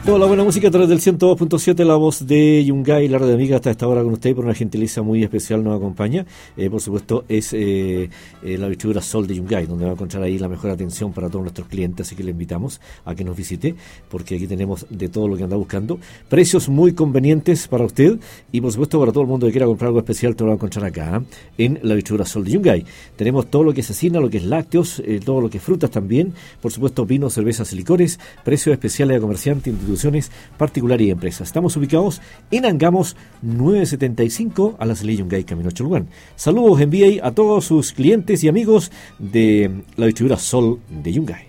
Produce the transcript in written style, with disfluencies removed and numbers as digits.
Toda la buena música a través del 102.7, la voz de Yungay, la radio amiga hasta esta hora con usted por una gentileza muy especial nos acompaña. Por supuesto es la distribuidora Sol de Yungay, donde va a encontrar ahí la mejor atención para todos nuestros clientes, así que le invitamos a que nos visite, porque aquí tenemos de todo lo que anda buscando, precios muy convenientes para usted y por supuesto para todo el mundo que quiera comprar algo especial te lo va a encontrar acá, en la distribuidora Sol de Yungay. Tenemos todo lo que es asina, lo que es lácteos, todo lo que es frutas también, por supuesto vinos, cervezas y licores, precios especiales a comerciantes, instituciones particulares y empresas. Estamos ubicados en Angamos 975 a la salida Yungay, Camino Cholguán. Saludos envíe a todos sus clientes y amigos de la distribuidora Sol de Yungay.